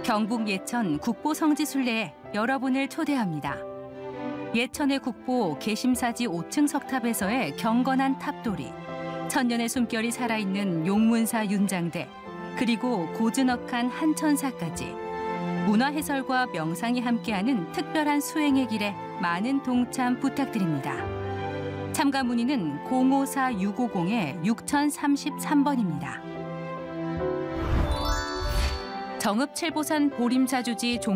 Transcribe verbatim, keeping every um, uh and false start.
경북 예천 국보 성지순례에 여러분을 초대합니다. 예천의 국보 계심사지 오 층 석탑에서의 경건한 탑돌이, 천년의 숨결이 살아있는 용문사 윤장대, 그리고 고즈넉한 한천사까지 문화 해설과 명상이 함께하는 특별한 수행의 길에 많은 동참 부탁드립니다. 참가 문의는 공오사 육오공 육공삼삼 번입니다. 정읍 칠보산 보림사주지 종